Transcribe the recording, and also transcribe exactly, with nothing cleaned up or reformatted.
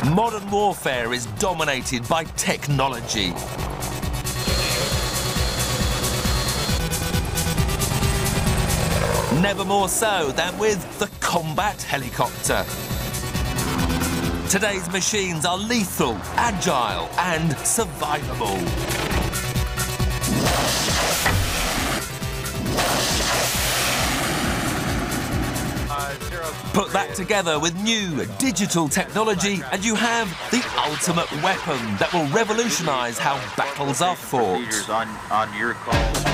Modern warfare is dominated by technology. Never more so than with the combat helicopter. Today's machines are lethal, agile and survivable. Put that together with new digital technology and you have the ultimate weapon that will revolutionise how battles are fought. On, on your call.